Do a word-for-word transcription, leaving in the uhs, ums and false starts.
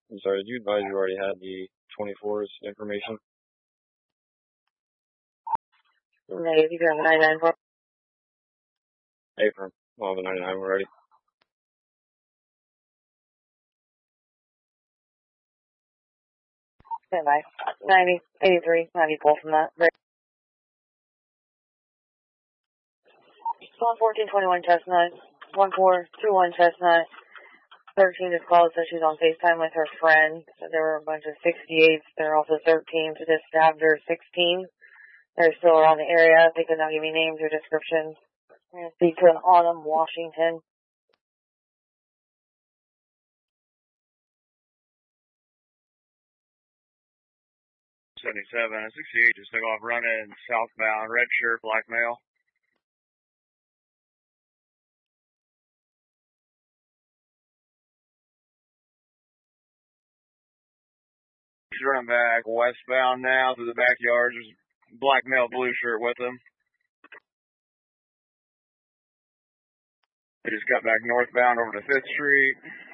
I'm sorry, did you advise you already had the twenty-fours information? Negative, you have a ninety-nine for. Apron. Well, the ninety-nine we're ready. Stand by. ninety, eighty-three, ninety, pull from that. one fourteen twenty-one, test nine. one four two one, test nine. thirteen just called, so she's on FaceTime with her friend. So there were a bunch of sixty-eights. There are also thirteens. So just stabbed her sixteen. They're still around the area. They could not give me names or descriptions. I'm going to speak to an Autumn, Washington. seventy-seven, sixty-eight just took off running southbound, red shirt, black male. He's running back westbound now through the backyard. There's a black male, blue shirt with him. He just got back northbound over to fifth Street.